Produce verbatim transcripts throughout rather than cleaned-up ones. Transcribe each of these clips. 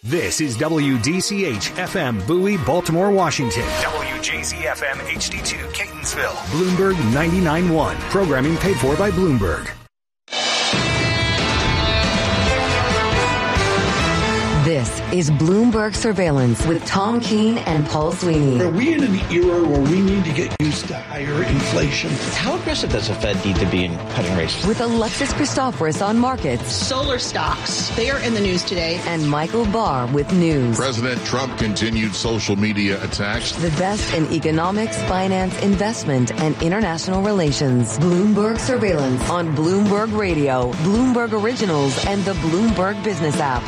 This is W D C H F M Bowie, Baltimore, Washington. W J Z F M H D two Catonsville. Bloomberg ninety-nine point one. Programming paid for by Bloomberg. This is Bloomberg Surveillance with Tom Keene and Paul Sweeney. Are we in an era where we need to get used to higher inflation? How aggressive does the Fed need to be in cutting rates? With Alexis Christoforous on markets. Solar stocks, they are in the news today. And Michael Barr with news. President Trump continued social media attacks. The best in economics, finance, investment, and international relations. Bloomberg Surveillance on Bloomberg Radio, Bloomberg Originals, and the Bloomberg Business app.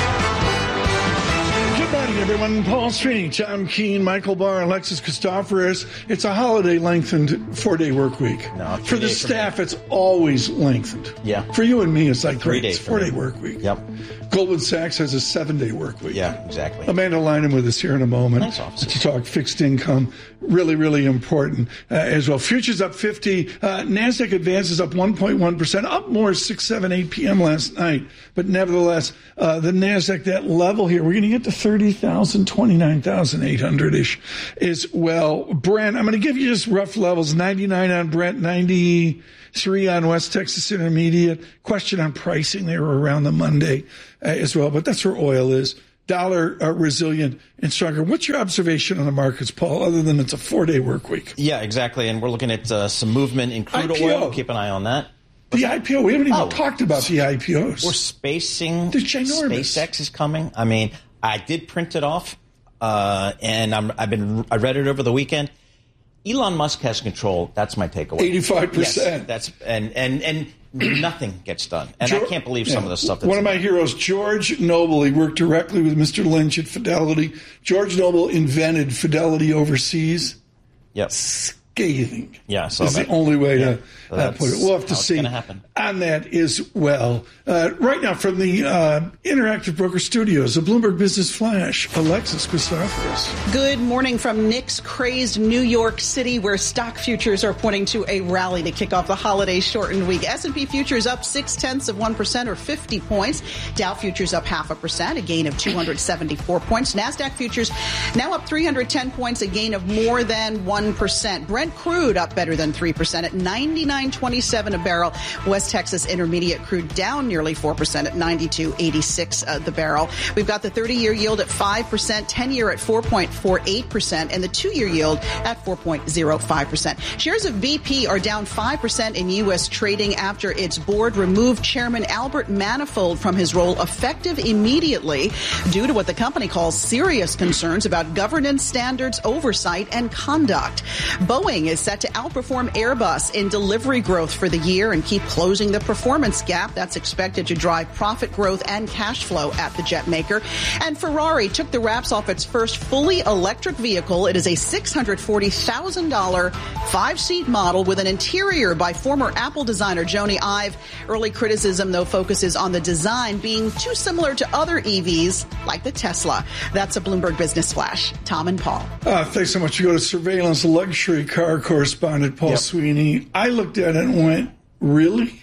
Good morning, everyone. Paul Sweeney, Tom Keene, Michael Barr, Alexis Christoforous. It's a holiday-lengthened four-day work week. No, for the staff, for it's always lengthened. Yeah. For you and me, it's like Three great. days It's four-day work week. Yep. Goldman Sachs has a seven-day work week. Yeah, exactly. Amanda Lynham with us here in a moment nice officer. to talk fixed income. Really, really important uh, as well. Futures up fifty. Uh, NASDAQ advances up one point one percent, up more six, seven, eight p.m. last night. But nevertheless, uh, the NASDAQ, that level here, we're going to get to thirty thousand, twenty-nine thousand eight hundred-ish as well. Brent, I'm going to give you just rough levels. ninety-nine on Brent, ninety-three on West Texas Intermediate. Question on pricing there around the Monday uh, as well. But that's where oil is. Dollar uh, resilient and stronger. What's your observation on the markets, Paul, other than it's a four-day work week? Yeah, exactly. And we're looking at uh, some movement in crude I P O. oil. Keep an eye on that. The I P O, we haven't even Oh. talked about the I P Os. We're spacing. They're ginormous. SpaceX is coming. I mean, I did print it off, uh, and I'm, I've been. I read it over the weekend. Elon Musk has control. That's my takeaway. eighty-five percent. Yes, that's and and and nothing gets done. And George, I can't believe some yeah. of the stuff that's One of my heroes, George Noble, he worked directly with Mister Lynch at Fidelity. George Noble invented Fidelity overseas. Yep. Scathing. Yeah, so is that, the only way yeah. to so uh, put it. We'll have to see happen. on that as well. Uh, right now, from the uh, Interactive Broker Studios, the Bloomberg Business Flash, Alexis Christoforous. Good morning from Nick's crazed New York City, where stock futures are pointing to a rally to kick off the holiday-shortened week. S and P futures up six-tenths of one percent or fifty points. Dow futures up half a percent, a gain of two hundred seventy-four points. NASDAQ futures now up three hundred ten points, a gain of more than one percent. Brent crude up better than three percent at ninety-nine twenty-seven a barrel. West Texas Intermediate crude down nearly four percent at ninety-two eighty-six uh, the barrel. We've got the thirty-year yield at five percent, ten-year at four point four eight percent, and the two-year yield at four point zero five percent. Shares of B P are down five percent in U S trading after its board removed Chairman Albert Manifold from his role effective immediately due to what the company calls serious concerns about governance standards, oversight, and conduct. Boeing is set to outperform Airbus in delivery growth for the year and keep closing the performance gap. That's expected to drive profit growth and cash flow at the jet maker. And Ferrari took the wraps off its first fully electric vehicle. It is a six hundred forty thousand dollars five-seat model with an interior by former Apple designer Jony Ive. Early criticism, though, focuses on the design being too similar to other E Vs like the Tesla. That's a Bloomberg Business Flash. Tom and Paul. Uh, thanks so much. You go to surveillance luxury car correspondent Paul yep. Sweeney. I looked at it and went, really?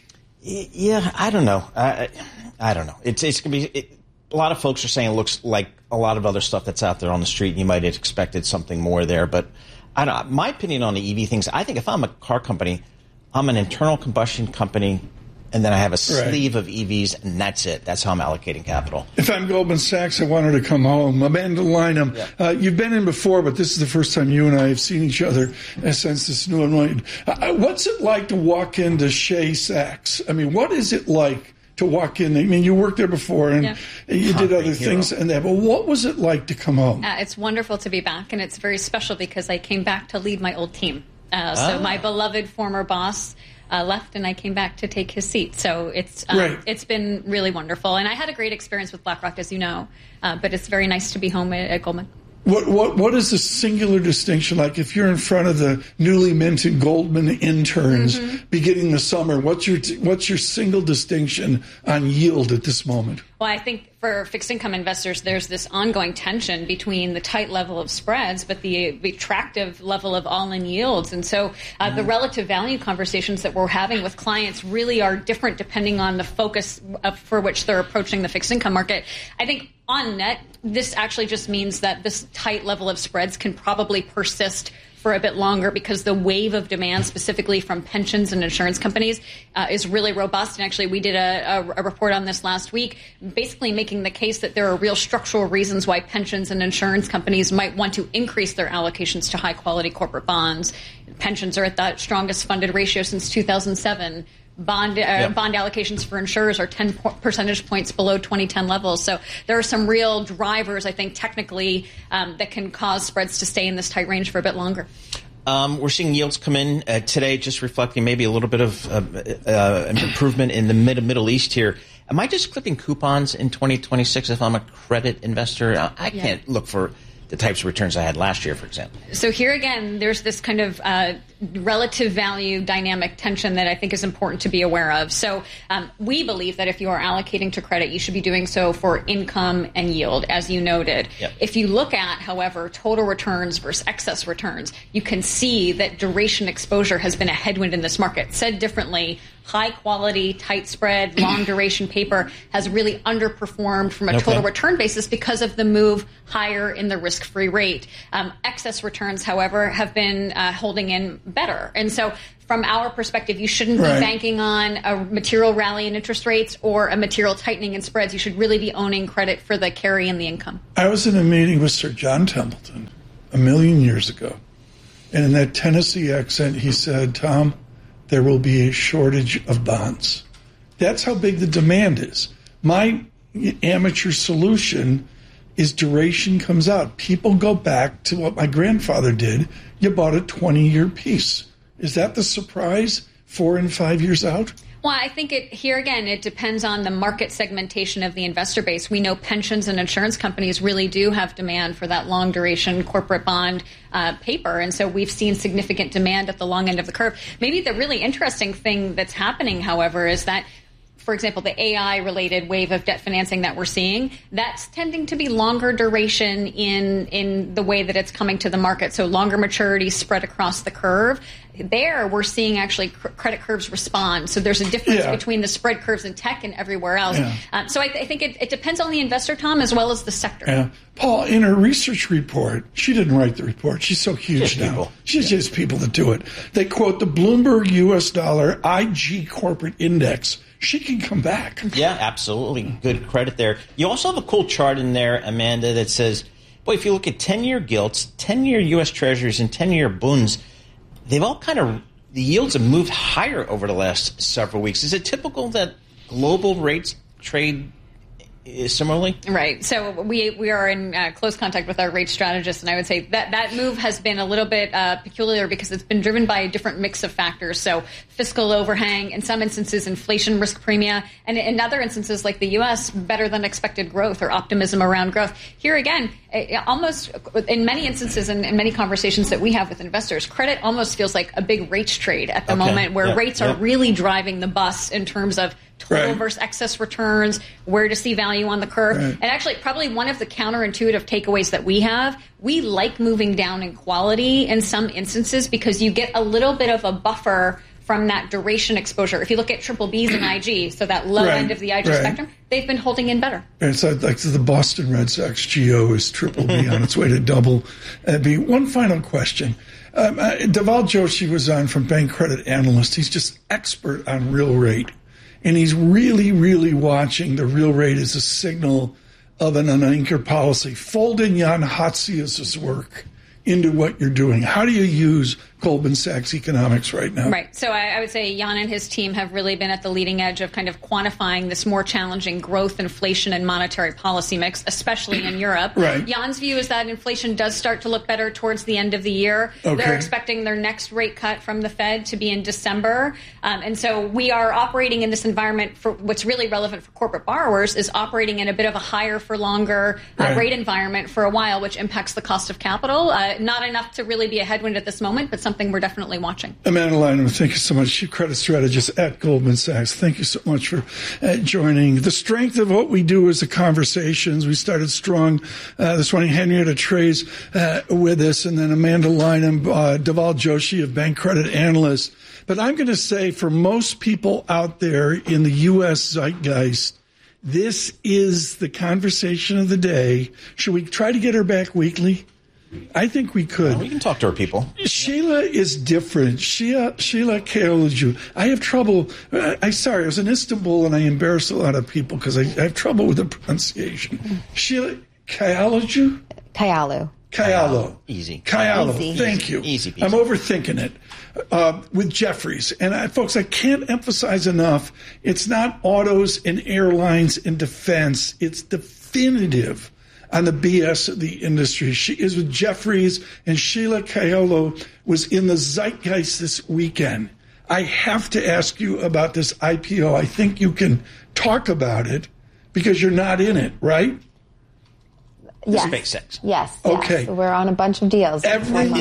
Yeah, I don't know. I, I don't know. It's it's gonna be. It, a lot of folks are saying it looks like a lot of other stuff that's out there on the street. And you might have expected something more there, but I don't. My opinion on the E V things. I think if I'm a car company, I'm an internal combustion company. And then I have a sleeve right. of E Vs, and that's it. That's how I'm allocating capital. If I'm Goldman Sachs, I want her to come home. Amanda Lynham, yeah. uh, you've been in before, but this is the first time you and I have seen each other uh, since this new anointment. Uh, what's it like to walk into Shea Sachs? I mean, what is it like to walk in? I mean, you worked there before, and yeah. you did other things and that. But what was it like to come home? Uh, it's wonderful to be back, and it's very special because I came back to lead my old team. Uh, so ah. my beloved former boss Uh, left, and I came back to take his seat. So it's um, right. it's been really wonderful, and I had a great experience with BlackRock, as you know. Uh, but it's very nice to be home at, at Goldman. What what what is the singular distinction? Like if you're in front of the newly minted Goldman interns mm-hmm. beginning the summer, what's your what's your single distinction on yield at this moment? Well, I think for fixed income investors, there's this ongoing tension between the tight level of spreads, but the attractive level of all-in yields. And so uh, mm-hmm. the relative value conversations that we're having with clients really are different depending on the focus of, for which they're approaching the fixed income market. I think on net, this actually just means that this tight level of spreads can probably persist for a bit longer because the wave of demand specifically from pensions and insurance companies uh, is really robust. And actually, we did a, a, a report on this last week, basically making the case that there are real structural reasons why pensions and insurance companies might want to increase their allocations to high-quality corporate bonds. Pensions are at the strongest funded ratio since two thousand seven. Bond uh, yep. bond allocations for insurers are ten po- percentage points below twenty ten levels. So there are some real drivers, I think, technically, um, that can cause spreads to stay in this tight range for a bit longer. Um, we're seeing yields come in uh, today, just reflecting maybe a little bit of uh, uh, an improvement in the mid Middle East here. Am I just clipping coupons in twenty twenty-six if I'm a credit investor? I, I yeah. can't look for the types of returns I had last year, for example. So here again, there's this kind of uh, relative value dynamic tension that I think is important to be aware of. So um, we believe that if you are allocating to credit, you should be doing so for income and yield, as you noted. Yep. If you look at, however, total returns versus excess returns, you can see that duration exposure has been a headwind in this market. Said differently, high quality, tight spread, long duration paper has really underperformed from a okay. total return basis because of the move higher in the risk-free rate. Um, excess returns, however, have been uh, holding in better. And so from our perspective, you shouldn't right. be banking on a material rally in interest rates or a material tightening in spreads. You should really be owning credit for the carry and the income. I was in a meeting with Sir John Templeton a million years ago. And in that Tennessee accent, he said, Tom, there will be a shortage of bonds. That's how big the demand is. My amateur solution is duration comes out. People go back to what my grandfather did. You bought a twenty-year piece. Is that the surprise? Four and five years out? Well, I think it here again, it depends on the market segmentation of the investor base. We know pensions and insurance companies really do have demand for that long duration corporate bond uh, paper. And so we've seen significant demand at the long end of the curve. Maybe the really interesting thing that's happening, however, is that, for example, the A I-related wave of debt financing that we're seeing, that's tending to be longer duration in in the way that it's coming to the market. So longer maturity spread across the curve. There, we're seeing actually cr- credit curves respond. So there's a difference yeah. between the spread curves in tech and everywhere else. Yeah. Um, so I, th- I think it, it depends on the investor, Tom, as well as the sector. Yeah. Paul, in her research report, she didn't write the report. She's so huge Just now. People. She's yeah. just people that do it. They quote the Bloomberg U S dollar I G corporate index. She can come back. Yeah, absolutely. Good credit there. You also have a cool chart in there, Amanda, that says, boy, if you look at ten-year gilts, ten-year U S Treasuries, and ten-year bunds, they've all kind of, the yields have moved higher over the last several weeks. Is it typical that global rates trade similarly? Right. So we we are in uh, close contact with our rate strategist, and I would say that that move has been a little bit uh, peculiar because it's been driven by a different mix of factors. So fiscal overhang, in some instances, inflation risk premia, and in other instances, like the U S, better than expected growth or optimism around growth. Here again, almost in many instances and in many conversations that we have with investors, credit almost feels like a big rates trade at the okay. moment, where yep. rates yep. are really driving the bus in terms of total right. versus excess returns, where to see value on the curve. Right. And actually, probably one of the counterintuitive takeaways that we have, we like moving down in quality in some instances because you get a little bit of a buffer from that duration exposure. If you look at triple B's and I G, so that low right. end of the I G right. spectrum, they've been holding in better. It's like, like the Boston Red Sox G O is triple B on its way to double uh, B. One final question. Um, uh, Deval Joshi was on from Bank Credit Analyst. He's just expert on real rate. And he's really, really watching the real rate as a signal of an unanchored policy. Fold in Jan Hatzius's work into what you're doing. How do you use Goldman Sachs economics right now? Right. So I, I would say Jan and his team have really been at the leading edge of kind of quantifying this more challenging growth, inflation, and monetary policy mix, especially in Europe. Right. Jan's view is that inflation does start to look better towards the end of the year. Okay. They're expecting their next rate cut from the Fed to be in December. Um, and so we are operating in this environment for what's really relevant for corporate borrowers is operating in a bit of a higher for longer uh, right. rate environment for a while, which impacts the cost of capital. Uh, not enough to really be a headwind at this moment, but something we're definitely watching. Amanda Lineman, thank you so much. Chief Credit Strategist at Goldman Sachs. Thank you so much for uh, joining. The strength of what we do is the conversations. We started strong uh, this morning. Henrietta Trey's uh, with us, and then Amanda Lineman, uh, Deval Joshi of Bank Credit Analyst. But I'm going to say for most people out there in the U S zeitgeist, This is the conversation of the day. Should we try to get her back weekly? I think we could. Well, we can talk to her, people. Sheila is different. Sheila, Sheila Kayaloglu. I have trouble. I, I sorry, I was in Istanbul and I embarrassed a lot of people because I, I have trouble with the pronunciation. Sheila Kayaloglu? Kayalo. Kayalo. Easy. Kayalo. Easy. Thank you. Easy peasy. I'm overthinking it. Uh, with Jefferies. And I, folks, I can't emphasize enough, it's not autos and airlines and defense. It's definitive on the B S of the industry. She is with Jefferies, and Sheila Kayalo was in the zeitgeist this weekend. I have to ask you about this I P O. I think you can talk about it because you're not in it, right? Yes. SpaceX. Yes. Okay. Yes. We're on a bunch of deals. Everyone,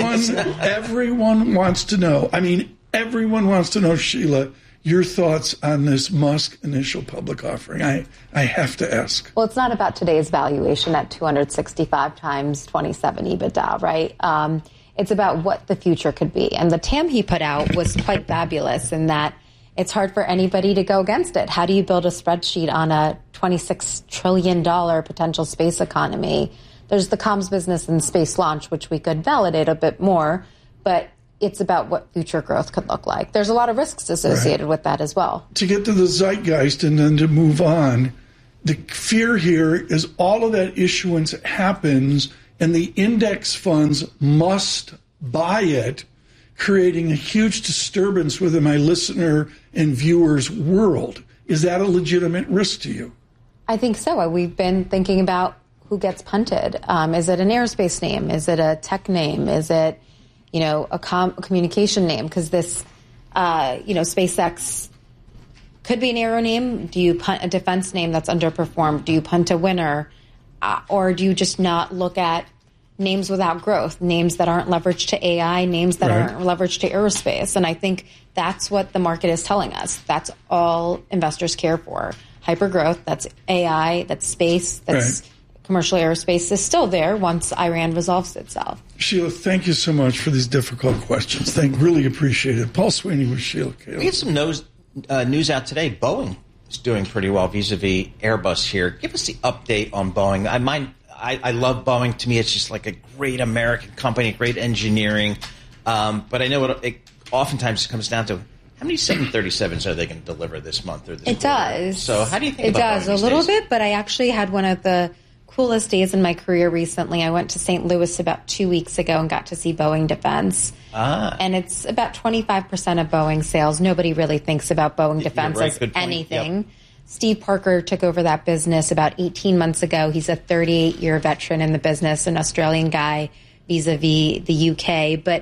everyone wants to know. I mean, everyone wants to know, Sheila, your thoughts on this Musk initial public offering. I, I have to ask. Well, it's not about today's valuation at two hundred sixty-five times twenty-seven EBITDA, right? Um, it's about what the future could be. And the T A M he put out was quite fabulous in that it's hard for anybody to go against it. How do you build a spreadsheet on a twenty-six trillion dollars potential space economy? There's the comms business and space launch, which we could validate a bit more, but it's about what future growth could look like. There's a lot of risks associated right. with that as well. To get to the zeitgeist and then to move on, the fear here is all of that issuance happens and the index funds must buy it, creating a huge disturbance within my listener and viewers' world. Is that a legitimate risk to you? I think so. We've been thinking about who gets punted. Um, is it an aerospace name? Is it a tech name? Is it, you know, a, com- a communication name? Because this, uh, you know, SpaceX could be an aero name. Do you punt a defense name that's underperformed? Do you punt a winner? Uh, or do you just not look at names without growth, names that aren't leveraged to A I, names that right. aren't leveraged to aerospace? And I think that's what the market is telling us. That's all investors care for. Hypergrowth, that's A I, that's space, that's right. commercial aerospace is still there once Iran resolves itself. Sheila, thank you so much for these difficult questions. Thank, really appreciate it. Paul Sweeney with Sheila Kayalo. We have some news, uh, news out today. Boeing is doing pretty well vis-a-vis Airbus here. Give us the update on Boeing. I mind, I, I love Boeing. To me, it's just like a great American company, great engineering. Um, but I know it, it oftentimes comes down to how many seven thirty-sevens are they going to deliver this month or this It quarter? does. So how do you think it about does Boeing a these little days? bit, but I actually had one of the coolest days in my career recently. I went to Saint Louis about two weeks ago and got to see Boeing Defense. Ah. And it's about twenty-five percent of Boeing sales. Nobody really thinks about Boeing Defense right. as Good point. anything. Yep. Steve Parker took over that business about eighteen months ago. He's a thirty-eight-year veteran in the business, an Australian guy vis-a-vis the U K. But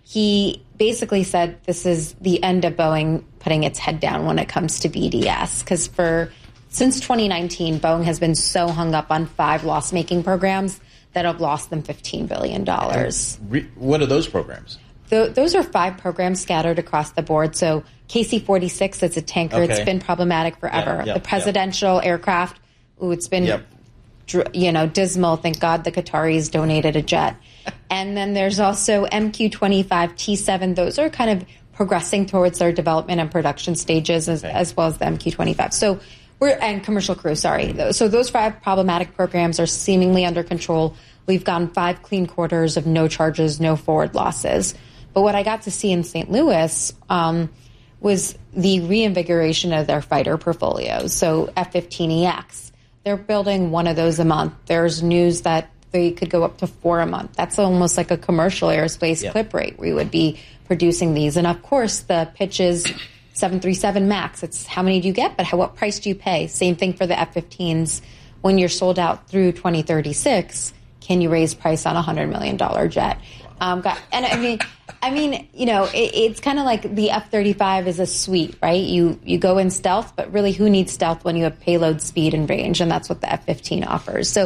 he basically said this is the end of Boeing putting its head down when it comes to B D S. Because for since twenty nineteen, Boeing has been so hung up on five loss-making programs that have lost them fifteen billion dollars. Re- what are those programs? Th- those are five programs scattered across the board. So K C forty-six, it's a tanker. Okay. It's been problematic forever. Yeah, yeah, the presidential yeah. aircraft, ooh, it's been, yep. dr- you know, dismal. Thank God the Qataris donated a jet. And then there's also M Q twenty-five, T seven. Those are kind of progressing towards their development and production stages as, okay. as well as the M Q twenty-five. So we're, and Commercial Crew, sorry. So those five problematic programs are seemingly under control. We've gotten five clean quarters of no charges, no forward losses. But what I got to see in Saint Louis um, was the reinvigoration of their fighter portfolios. So F fifteen E X, they're building one of those a month. There's news that they could go up to four a month. That's almost like a commercial aerospace yep. clip rate. We would be producing these. And of course, the pitch is seven thirty-seven MAX. It's how many do you get, but how, what price do you pay? Same thing for the F fifteens. When you're sold out through twenty thirty-six, can you raise price on a one hundred million dollars jet? Um, got, and I mean, I mean, you know, it, it's kind of like the F thirty-five is a suite, right? You you go in stealth, but really, who needs stealth when you have payload, speed, and range? And that's what the F fifteen offers. So,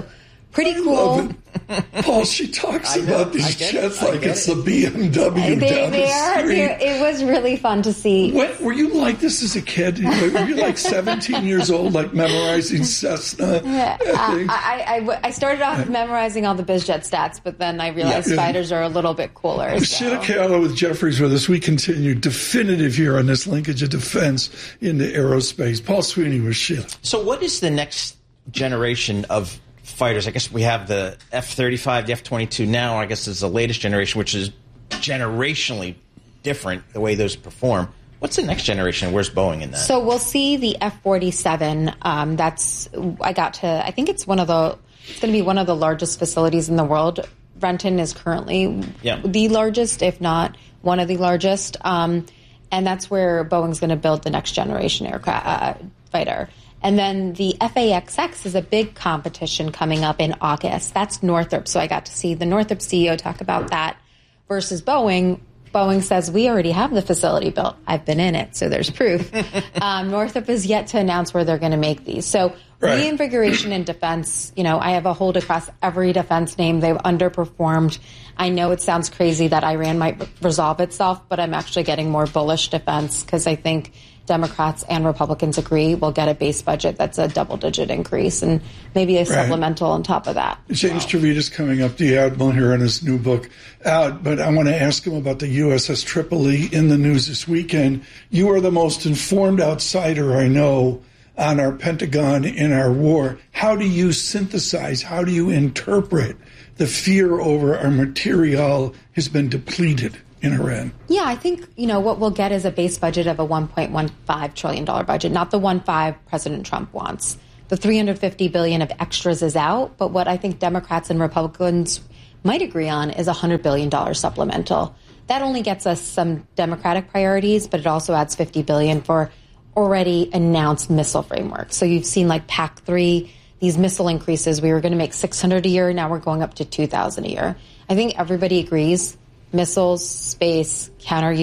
Pretty I cool. love it. Paul, she talks I know, about these I get jets it, I like get it's it. the B M W They, down they the are, street. they- it was really fun to see. What, were you like this as a kid? Were you like seventeen years old, like memorizing Cessna? Yeah, uh, things? I, I, I, I started off memorizing all the BizJet stats, but then I realized Yeah. spiders are a little bit cooler. So. Sheila Kahlo with Jefferies with us. We continue definitive here on this linkage of defense into aerospace. Paul Sweeney with Sheila. So what is the next generation of fighters? I guess we have the F thirty-five, the F twenty-two now. I guess is the latest generation, which is generationally different, the way those perform. What's the next generation? Where's Boeing in that? So we'll see the F forty-seven. Um, that's I got to. I think it's one of the. It's going to be one of the largest facilities in the world. Renton is currently Yeah. the largest, if not one of the largest. Um, and that's where Boeing's going to build the next generation aircraft uh, fighter. And then the F A X X is a big competition coming up in August. That's Northrop. So I got to see the Northrop C E O talk about that versus Boeing. Boeing says, we already have the facility built. I've been in it, so there's proof. um, Northrop is yet to announce where they're going to make these. So Right. reinvigoration in defense, you know, I have a hold across every defense name. They've underperformed. I know it sounds crazy that Iran might resolve itself, but I'm actually getting more bullish defense because I think Democrats and Republicans agree we'll get a base budget that's a double-digit increase and maybe a supplemental on top of that. James wow. Trevita's coming up, the Admiral here in his new book out, but I want to ask him about the U S S Tripoli in the news this weekend. You are the most informed outsider I know on our Pentagon in our war. How do you synthesize, how do you interpret the fear over our material has been depleted in Iran? Yeah, I think, you know, what we'll get is a base budget of a one point one five trillion dollars budget, not the one point five President Trump wants. The three hundred fifty billion dollars of extras is out, but what I think Democrats and Republicans might agree on is a one hundred billion dollars supplemental. That only gets us some Democratic priorities, but it also adds fifty billion dollars for already announced missile frameworks. So you've seen like PAC three, these missile increases. We were going to make six hundred a year. Now we're going up to two thousand a year. I think everybody agrees missiles, space, counter